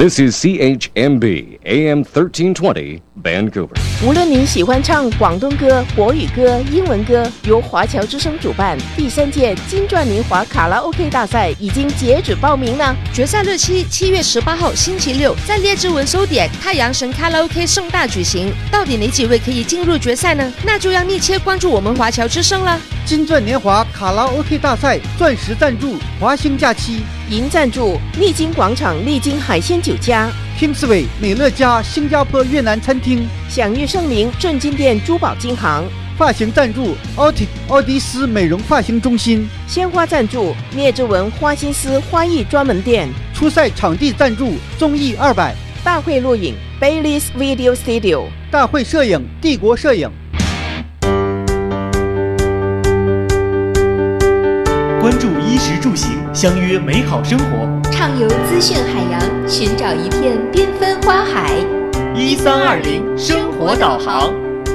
This is CHMB AM 1320 Vancouver。 无论您喜欢唱广东歌、国语歌、英文歌，由华侨之声主办第3届金钻年华卡拉 OK 大赛已经截止报名了。 决赛日期7月18号星期六，在列治文收点太阳神卡拉 OK 盛大举行。到底哪几位可以进入决赛呢？那就要密切关注我们华侨之声了。 金钻年华卡拉 OK 大赛钻石赞助华兴假期， 银赞助丽晶广场丽晶海鲜酒家、 Kingsway 美乐家新加坡越南餐厅， 享誉盛名正金店珠宝金行。 发型赞助奥迪斯美容发型中心， 鲜花赞助聂志文花心思花艺专门店， 初赛场地赞助综艺200， 大会录影 Bailey's Video Studio， 大会摄影帝国摄影。 关注衣食住行，相约美好生活， 畅游资讯海洋，寻找一片缤纷花海。 1320生活导航。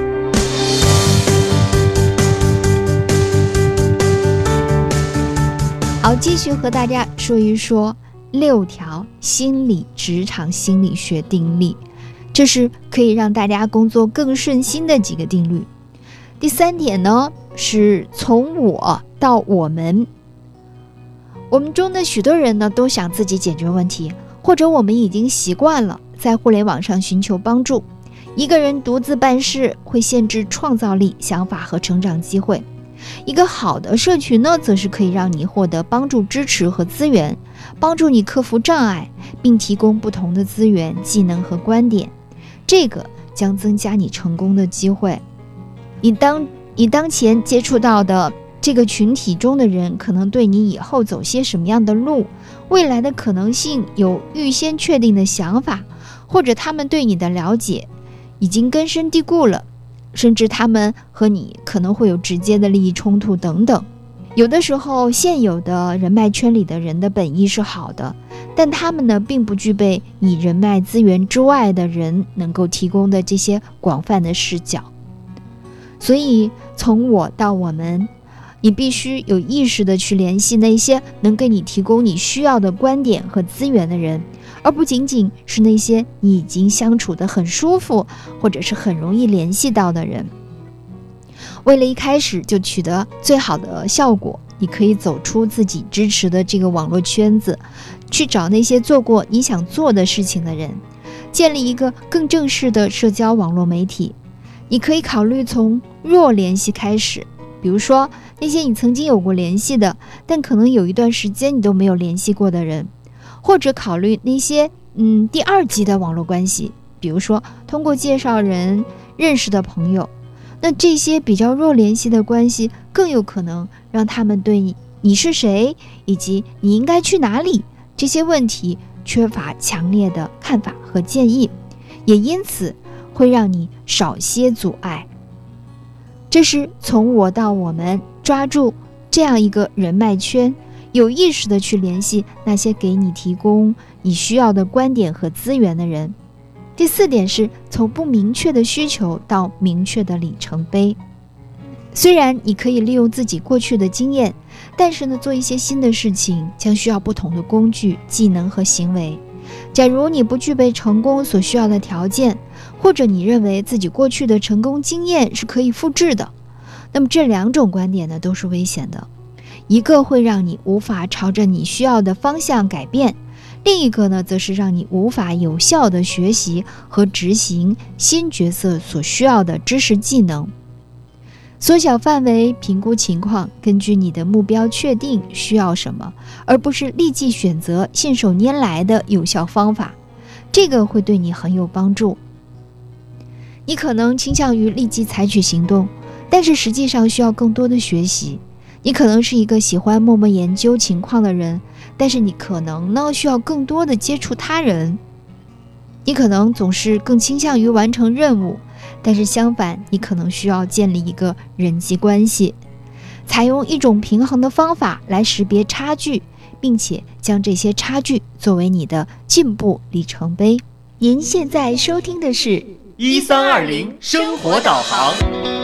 好，继续和大家说一说6条职场心理学定律，这是可以让大家工作更顺心的几个定律。第3点呢，是从我到我们。我们中的许多人呢，都想自己解决问题，或者我们已经习惯了在互联网上寻求帮助。一个人独自办事会限制创造力、想法和成长机会。一个好的社群呢，则是可以让你获得帮助、支持和资源，帮助你克服障碍，并提供不同的资源、技能和观点。这个将增加你成功的机会。你当前接触到的这个群体中的人，可能对你以后走些什么样的路，未来的可能性有预先确定的想法，或者他们对你的了解已经根深蒂固了，甚至他们和你可能会有直接的利益冲突等等。有的时候，现有的人脉圈里的人的本意是好的，但他们呢，并不具备你人脉资源之外的人能够提供的这些广泛的视角。所以，从我到我们，你必须有意识地去联系那些能给你提供你需要的观点和资源的人，而不仅仅是那些你已经相处得很舒服或者是很容易联系到的人。为了一开始就取得最好的效果，你可以走出自己支持的这个网络圈子，去找那些做过你想做的事情的人，建立一个更正式的社交网络媒体。你可以考虑从弱联系开始，比如说那些你曾经有过联系的，但可能有一段时间你都没有联系过的人，或者考虑那些第2级的网络关系，比如说通过介绍人认识的朋友。那这些比较弱联系的关系，更有可能让他们对你是谁以及你应该去哪里这些问题缺乏强烈的看法和建议，也因此会让你少些阻碍。这是从我到我们，抓住这样一个人脉圈，有意识地去联系那些给你提供你需要的观点和资源的人。第4点是从不明确的需求到明确的里程碑。虽然你可以利用自己过去的经验，但是呢，做一些新的事情将需要不同的工具、技能和行为。假如你不具备成功所需要的条件，或者你认为自己过去的成功经验是可以复制的，那么这2种观点呢，都是危险的。一个会让你无法朝着你需要的方向改变，另一个呢，则是让你无法有效地学习和执行新角色所需要的知识技能。缩小范围，评估情况，根据你的目标确定需要什么，而不是立即选择信手拈来的有效方法，这个会对你很有帮助。你可能倾向于立即采取行动，但是实际上需要更多的学习。你可能是一个喜欢默默研究情况的人，但是你可能呢，需要更多的接触他人。你可能总是更倾向于完成任务，但是相反，你可能需要建立一个人际关系。采用一种平衡的方法来识别差距，并且将这些差距作为你的进步里程碑。您现在收听的是 1320生活导航。